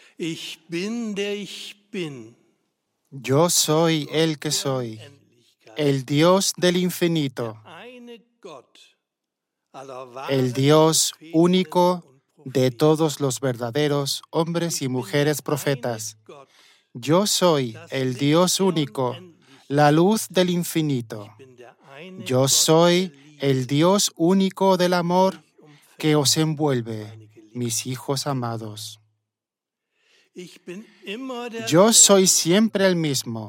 Ich bin, der ich bin. Yo soy el que soy, el Dios del infinito, el Dios único de todos los verdaderos hombres y mujeres profetas. Yo soy el Dios único, la luz del infinito. Yo soy el Dios único del amor que os envuelve, mis hijos amados. Yo soy siempre el mismo.